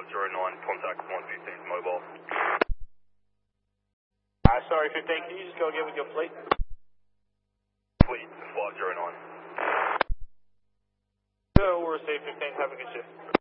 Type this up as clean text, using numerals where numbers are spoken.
509, contact 115's mobile. Sorry, 15, can you just go again with your fleet? Fleet 509. Go, we'll receive 15, have a good shift.